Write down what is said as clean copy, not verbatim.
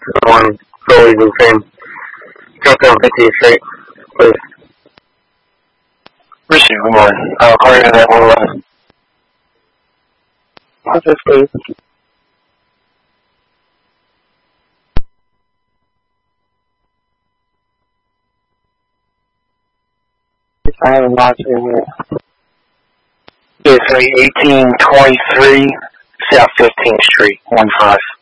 on Phillies and Fame. Jump down 50th Street, please. Receive, good morning. I'll call you at that 111. Office, please. I have a lot in here. It's 1823 South 15th Street, 15.